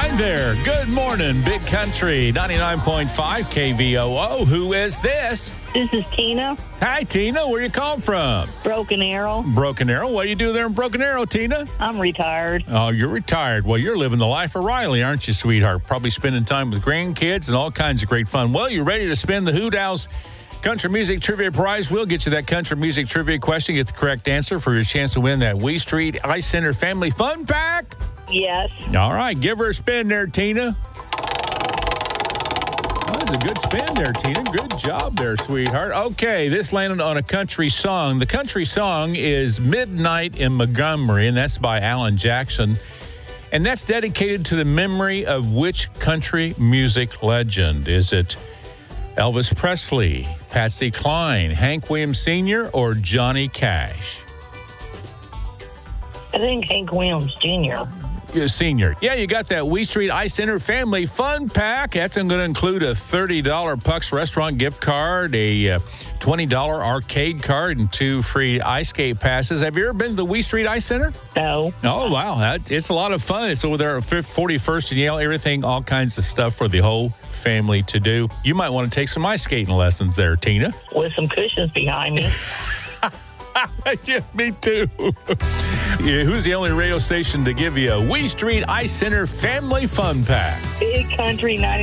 Hi there. Good morning, Big Country 99.5 KVOO. Who is this? This is Tina. Hi, Tina. Where you calling from? Broken Arrow. Broken Arrow. What do you do there in Broken Arrow, Tina? I'm retired. Oh, you're retired. Well, you're living the life of Riley, aren't you, sweetheart? Probably spending time with grandkids and all kinds of great fun. Well, you ready to spin the Hoot Owls Country Music Trivia Prize? We'll get you that country music trivia question. Get the correct answer for your chance to win that Wee Street Ice Center Family Fun Pack. Yes. All right. Give her a spin there, Tina. That was a good spin there, Tina. Good job there, sweetheart. Okay, this landed on a country song. The country song is Midnight in Montgomery, and that's by Alan Jackson. And that's dedicated to the memory of which country music legend? Is it Elvis Presley, Patsy Cline, Hank Williams Sr., or Johnny Cash? I think Hank Williams Jr. Senior. Yeah, you got that Wee Street Ice Center Family Fun Pack. That's going to include a $30 Puck's Restaurant gift card, a $20 arcade card, and 2 free ice skate passes. Have you ever been to the Wee Street Ice Center? No. Oh, wow. It's a lot of fun. It's over there at 41st and Yale. Everything, all kinds of stuff for the whole family to do. You might want to take some ice skating lessons there, Tina. With some cushions behind me. Yeah, me too. Yeah, who's the only radio station to give you a Wee Street Ice Center Family Fun Pack? Big Country 90.